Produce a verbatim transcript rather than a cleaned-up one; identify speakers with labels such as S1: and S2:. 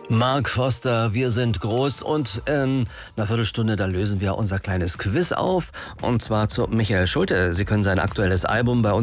S1: Mark Foster, wir sind groß, und in einer Viertelstunde, da lösen wir unser kleines Quiz auf, und zwar zu Michael Schulte. Sie können sein aktuelles Album bei uns